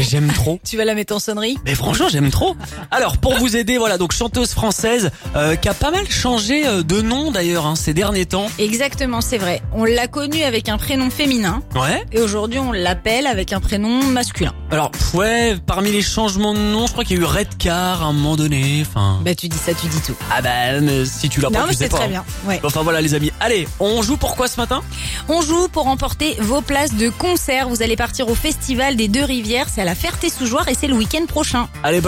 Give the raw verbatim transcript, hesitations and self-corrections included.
j'aime trop. Tu vas la mettre en sonnerie? Mais franchement, j'aime trop. Alors, pour vous aider, voilà, donc chanteuse française euh, qui a pas mal changé euh, de nom d'ailleurs hein, ces derniers temps. Exactement, c'est vrai. On l'a connue avec un prénom féminin. Ouais. Et aujourd'hui, on l'appelle avec un prénom masculin. Alors, ouais, parmi les changements de nom, je crois qu'il y a eu Redcar à un moment donné. Enfin. Bah, tu dis ça, tu dis tout. Ah bah, mais si tu l'as pas, Non, mais tu sais c'est pas. très hein. bien. Ouais. Enfin voilà les amis. Allez, on joue pour quoi ce matin? On joue pour remporter vos places de concert. Vous allez partir au Festival des Deux Rivières. C'est à la Ferté-sous-Jouarre et c'est le week-end prochain. Allez, bonne